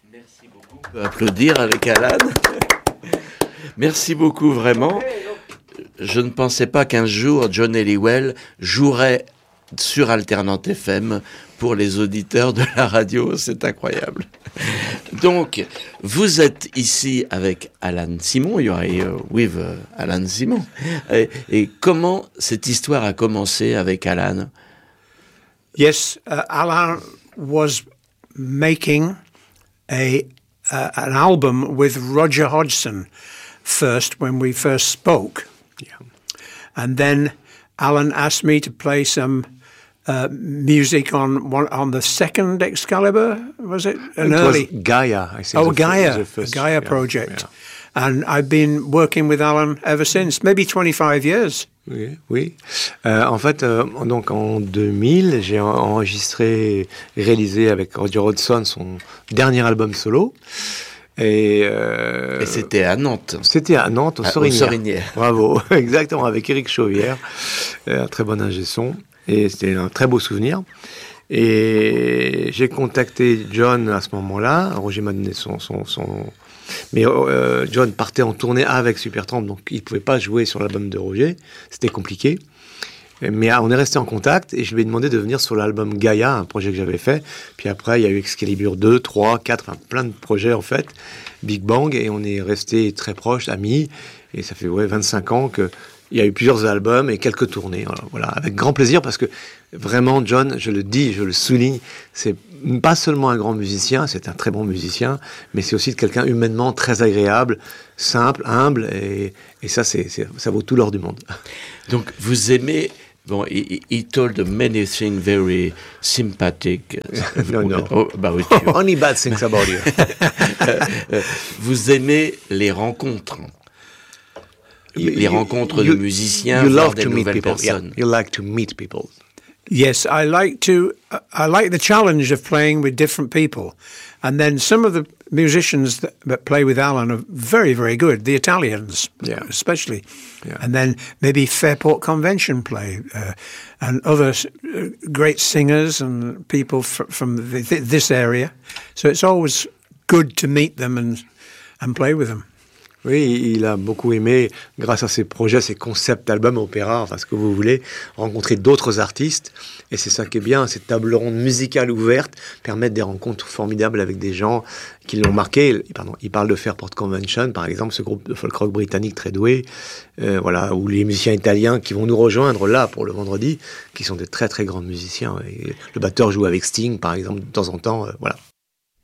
Merci beaucoup. On peut applaudir avec Alan. Merci beaucoup, vraiment. Je ne pensais pas qu'un jour, John Helliwell jouerait sur Alternante FM pour les auditeurs de la radio. C'est incroyable. Donc, vous êtes ici avec Alan Simon. You are here with Alan Simon. Et comment cette histoire a commencé avec Alan? Yes, Alan was making an album with Roger Hodgson first when we first spoke. Yeah. And then Alan asked me to play some music on the second Excalibur, was it? It was Gaia, I think. Oh, Gaia, the Gaia project. Yeah. And I've been working with Alan ever since, maybe 25 years. Oui. En fait, donc en 2000, j'ai enregistré, réalisé avec Roger Hodgson son dernier album solo. Et c'était à Nantes. C'était à Nantes, au Sorinière. Bravo, exactement, avec Éric Chauvière, un très bon ingé son. Et c'était un très beau souvenir. Et j'ai contacté John à ce moment-là. Roger m'a donné son... Mais John partait en tournée avec Supertramp, donc il ne pouvait pas jouer sur l'album de Roger. C'était compliqué. Mais on est resté en contact et je lui ai demandé de venir sur l'album Gaia, un projet que j'avais fait. Puis après, il y a eu Excalibur 2, 3, 4, enfin plein de projets en fait. Big Bang, et on est resté très proches, amis. Et ça fait 25 ans qu'il y a eu plusieurs albums et quelques tournées. Voilà, avec grand plaisir, parce que vraiment, John, je le dis, je le souligne, c'est pas seulement un grand musicien, c'est un très bon musicien, mais c'est aussi quelqu'un humainement très agréable, simple, humble, et ça, ça vaut tout l'or du monde. Donc, vous aimez... Bon, he told many things very sympathetic. No. About you. Only bad things about you. Vous aimez les rencontres. Les rencontres de musiciens, you voir love des to meet nouvelles people. personnes. Yeah, you like to meet people. Yes, I like the challenge of playing with different people. And then some of the musicians that play with Alan are very, very good, the Italians, especially. Yeah. And then maybe Fairport Convention play, and other great singers and people from this area. So it's always good to meet them and play with them. Oui, il a beaucoup aimé, grâce à ses projets, ses concepts albums, opéra, enfin ce que vous voulez, rencontrer d'autres artistes. Et c'est ça qui est bien, ces tables rondes musicales ouvertes permettent des rencontres formidables avec des gens qui l'ont marqué. Il parle de Fairport Convention, par exemple, ce groupe de folk rock britannique très doué, voilà, ou les musiciens italiens qui vont nous rejoindre là pour le vendredi, qui sont des très très grands musiciens. Et le batteur joue avec Sting, par exemple, de temps en temps, voilà.